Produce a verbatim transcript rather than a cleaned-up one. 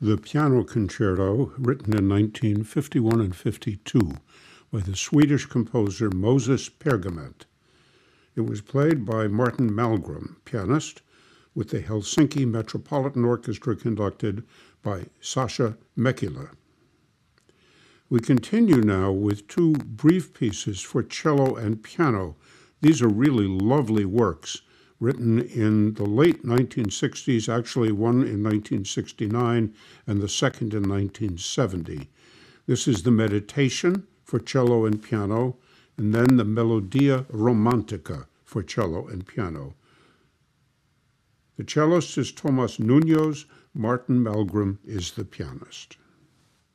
The Piano Concerto, written in nineteen fifty-one and fifty-two by the Swedish composer Moses Pergament. It was played by Martin Malmgren, pianist, with the Helsinki Metropolitan Orchestra conducted by Sasha Mäkelä. We continue now with two brief pieces for cello and piano. These are really lovely works, written in the late nineteen sixties, actually one in nineteen sixty-nine and the second in nineteen seventy. This is the Meditation for cello and piano, and then the Melodia Romantica for cello and piano. The cellist is Tomas Nuñoz, Martin Malmgren is the pianist.